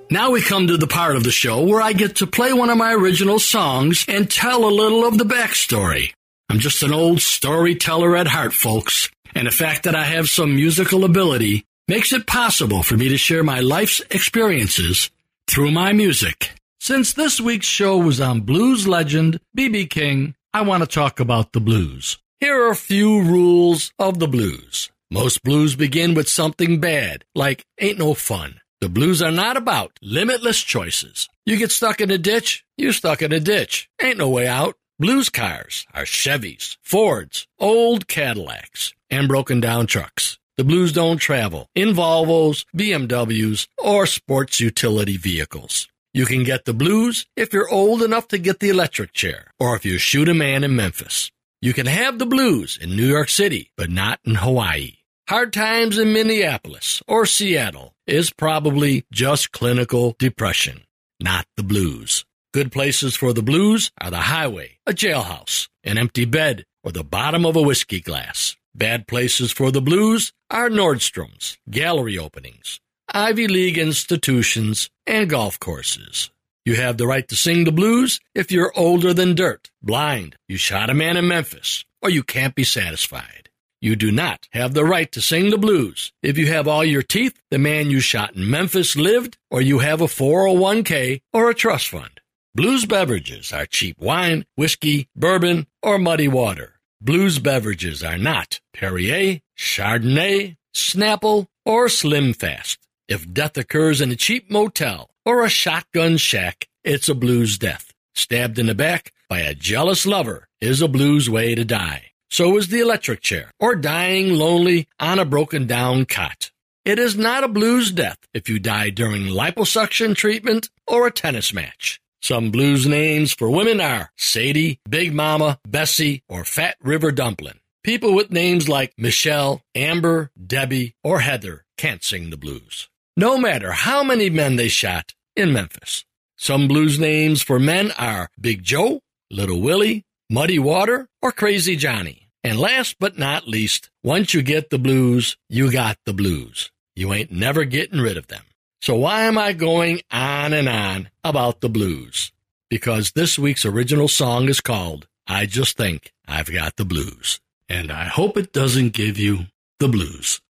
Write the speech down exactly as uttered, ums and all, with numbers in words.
Now we come to the part of the show where I get to play one of my original songs and tell a little of the backstory. I'm just an old storyteller at heart, folks, and the fact that I have some musical ability makes it possible for me to share my life's experiences through my music. Since this week's show was on blues legend B B King, I want to talk about the blues. Here are a few rules of the blues. Most blues begin with something bad, like ain't no fun. The blues are not about limitless choices. You get stuck in a ditch, you're stuck in a ditch. Ain't no way out. Blues cars are Chevys, Fords, old Cadillacs, and broken down trucks. The blues don't travel in Volvos, B M Ws, or sports utility vehicles. You can get the blues if you're old enough to get the electric chair, or if you shoot a man in Memphis. You can have the blues in New York City, but not in Hawaii. Hard times in Minneapolis or Seattle is probably just clinical depression, not the blues. Good places for the blues are the highway, a jailhouse, an empty bed, or the bottom of a whiskey glass. Bad places for the blues are Nordstroms, gallery openings, Ivy League institutions, and golf courses. You have the right to sing the blues if you're older than dirt, blind, you shot a man in Memphis, or you can't be satisfied. You do not have the right to sing the blues if you have all your teeth, the man you shot in Memphis lived, or you have a four oh one k or a trust fund. Blues beverages are cheap wine, whiskey, bourbon, or muddy water. Blues beverages are not Perrier, Chardonnay, Snapple, or Slim Fast. If death occurs in a cheap motel or a shotgun shack, it's a blues death. Stabbed in the back by a jealous lover is a blues way to die. So is the electric chair, or dying lonely on a broken-down cot. It is not a blues death if you die during liposuction treatment or a tennis match. Some blues names for women are Sadie, Big Mama, Bessie, or Fat River Dumplin'. People with names like Michelle, Amber, Debbie, or Heather can't sing the blues, no matter how many men they shot in Memphis. Some blues names for men are Big Joe, Little Willie, Muddy Water, or Crazy Johnny. And last but not least, once you get the blues, you got the blues. You ain't never getting rid of them. So why am I going on and on about the blues? Because this week's original song is called I Just Think I've Got the Blues. And I hope it doesn't give you the blues.